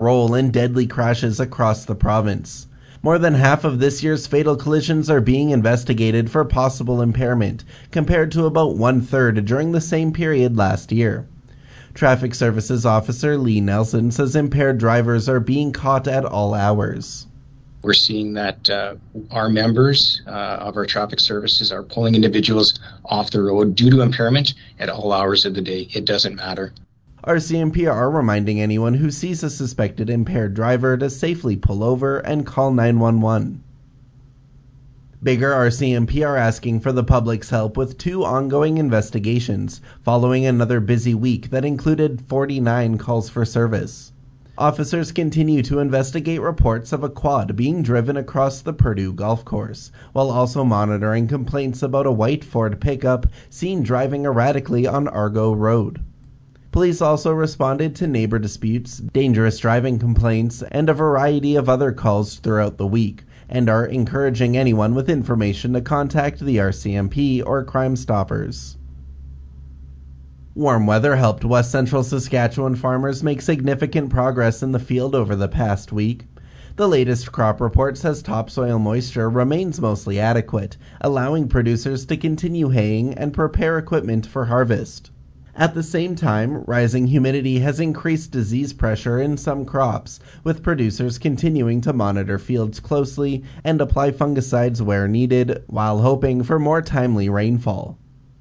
role in deadly crashes across the province. More than half of this year's fatal collisions are being investigated for possible impairment, compared to about one-third during the same period last year. Traffic Services Officer Lee Nelson says impaired drivers are being caught at all hours. We're seeing that our members of our traffic services are pulling individuals off the road due to impairment at all hours of the day. It doesn't matter. RCMP are reminding anyone who sees a suspected impaired driver to safely pull over and call 911. Bigger RCMP are asking for the public's help with 2 ongoing investigations following another busy week that included 49 calls for service. Officers continue to investigate reports of a quad being driven across the Purdue golf course, while also monitoring complaints about a white Ford pickup seen driving erratically on Argo Road. Police also responded to neighbor disputes, dangerous driving complaints, and a variety of other calls throughout the week, and are encouraging anyone with information to contact the RCMP or Crime Stoppers. Warm weather helped West Central Saskatchewan farmers make significant progress in the field over the past week. The latest crop report says topsoil moisture remains mostly adequate, allowing producers to continue haying and prepare equipment for harvest. At the same time, rising humidity has increased disease pressure in some crops, with producers continuing to monitor fields closely and apply fungicides where needed, while hoping for more timely rainfall.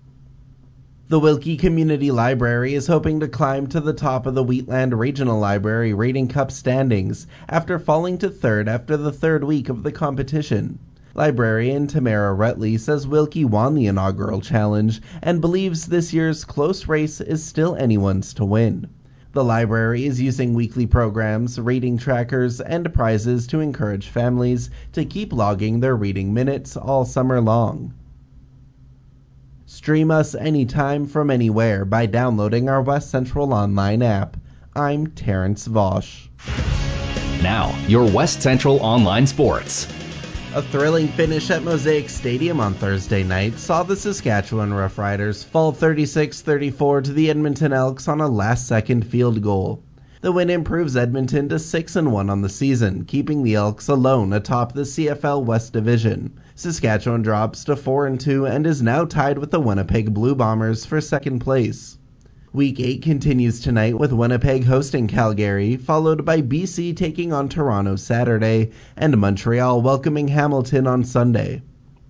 The Wilkie Community Library is hoping to climb to the top of the Wheatland Regional Library Rating Cup standings after falling to third after the third week of the competition. Librarian Tamara Rutley says Wilkie won the inaugural challenge and believes this year's close race is still anyone's to win. The library is using weekly programs, reading trackers, and prizes to encourage families to keep logging their reading minutes all summer long. Stream us anytime from anywhere by downloading our West Central Online app. I'm Terrence Vosch. Now, your West Central Online Sports. A thrilling finish at Mosaic Stadium on Thursday night saw the Saskatchewan Roughriders fall 36-34 to the Edmonton Elks on a last-second field goal. The win improves Edmonton to 6-1 on the season, keeping the Elks alone atop the CFL West Division. Saskatchewan drops to 4-2 and is now tied with the Winnipeg Blue Bombers for second place. Week 8 continues tonight with Winnipeg hosting Calgary, followed by BC taking on Toronto Saturday, and Montreal welcoming Hamilton on Sunday.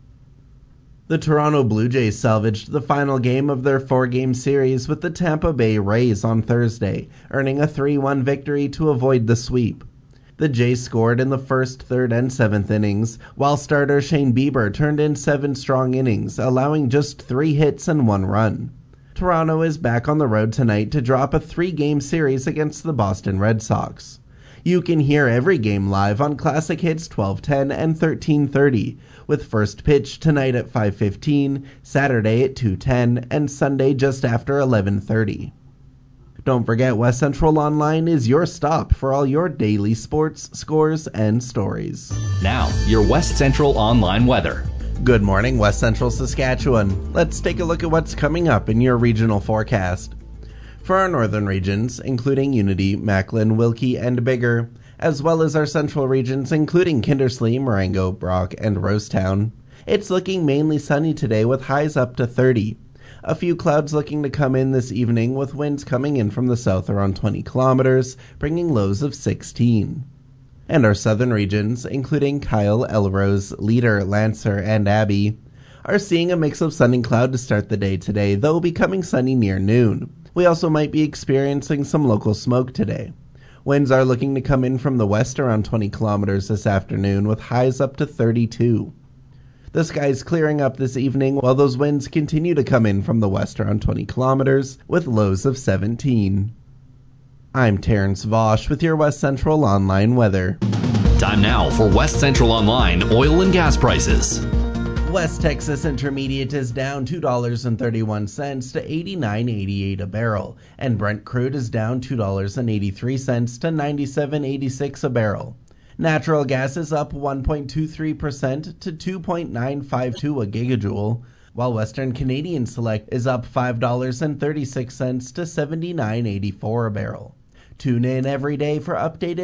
The Toronto Blue Jays salvaged the final game of their 4-game series with the Tampa Bay Rays on Thursday, earning a 3-1 victory to avoid the sweep. The Jays scored in the first, third, and seventh innings, while starter Shane Bieber turned in 7 strong innings, allowing just 3 hits and 1 run. Toronto is back on the road tonight to drop a 3-game series against the Boston Red Sox. You can hear every game live on Classic Hits 1210 and 1330, with first pitch tonight at 5:15, Saturday at 2:10, and Sunday just after 11:30. Don't forget, West Central Online is your stop for all your daily sports, scores, and stories. Now, your West Central Online weather. Good morning, West Central Saskatchewan. Let's take a look at what's coming up in your regional forecast. For our northern regions, including Unity, Macklin, Wilkie, and Bigger, as well as our central regions, including Kindersley, Marengo, Brock, and Rosetown, it's looking mainly sunny today with highs up to 30. A few clouds looking to come in this evening with winds coming in from the south around 20 kilometers, bringing lows of 16. And our southern regions, including Kyle, Elrose, Leader, Lancer, and Abbey, are seeing a mix of sun and cloud to start the day today, though becoming sunny near noon. We also might be experiencing some local smoke today. Winds are looking to come in from the west around 20 kilometers this afternoon with highs up to 32. The sky's clearing up this evening while those winds continue to come in from the west around 20 kilometers with lows of 17. I'm Terrence Vosch with your West Central Online weather. Time now for West Central Online oil and gas prices. West Texas Intermediate is down $2.31 to $89.88 a barrel, and Brent crude is down $2.83 to $97.86 a barrel. Natural gas is up 1.23% to $2.952 a gigajoule, while Western Canadian Select is up $5.36 to $79.84 a barrel. Tune in every day for updated